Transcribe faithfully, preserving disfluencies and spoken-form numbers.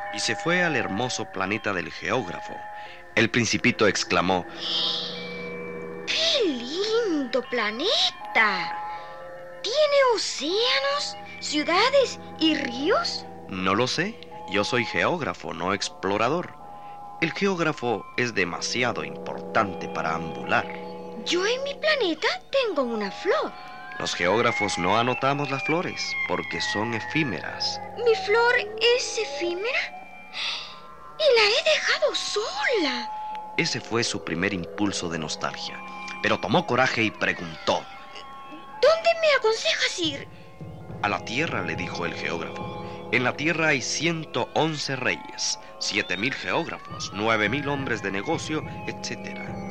y se fue al hermoso planeta del geógrafo. El principito exclamó: ¡Qué lindo planeta! ¿Tiene océanos, ciudades y ríos? No lo sé, yo soy geógrafo, no explorador. El geógrafo es demasiado importante para ambular. Yo en mi planeta tengo una flor. Los geógrafos no anotamos las flores porque son efímeras. ¿Mi flor es efímera? Y la he dejado sola. Ese fue su primer impulso de nostalgia, pero tomó coraje y preguntó: ¿Dónde me aconsejas ir? A la Tierra, le dijo el geógrafo. En la Tierra hay ciento once reyes, siete mil geógrafos, nueve mil hombres de negocio, etcétera.